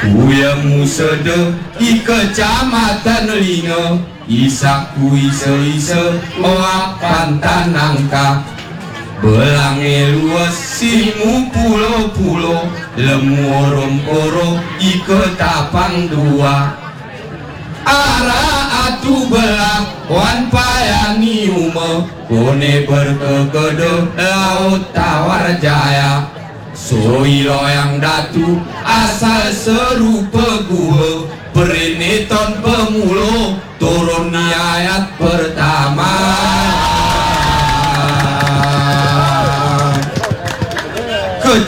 Uyang musede di kecamatan Linga Isak kuise-ise oakan tanangka Belange luas simu pulo-pulo Lemu orom-oro di ketapang dua Ara atu belak wan payani ume Kone berkekede laut tawar jaya Soi loyang datu asal serupa gua Perineton pemulo turun ayat pertama